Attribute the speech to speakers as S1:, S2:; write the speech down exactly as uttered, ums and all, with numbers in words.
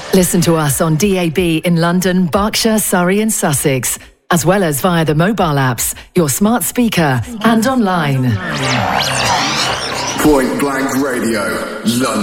S1: Listen to us on D A B in London, Berkshire, Surrey and Sussex, as well as via the mobile apps, your smart speaker and online.
S2: Point Blank Radio, London.